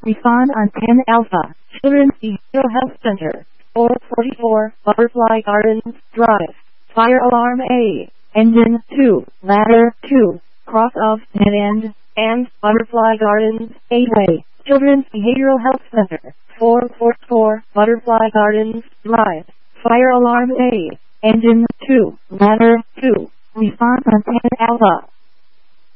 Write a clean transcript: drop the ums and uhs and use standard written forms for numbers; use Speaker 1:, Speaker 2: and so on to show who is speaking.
Speaker 1: Respond on 10 Alpha, Children's Behavioral Health Center, 444, Butterfly Gardens Drive. Fire alarm A. Engine 2, ladder 2, cross of dead end, and Butterfly Gardens 8-way. Children's Behavioral Health Center, 444, Butterfly Gardens Drive. Fire alarm A. Engine 2, ladder 2. Response on 10 Alpha.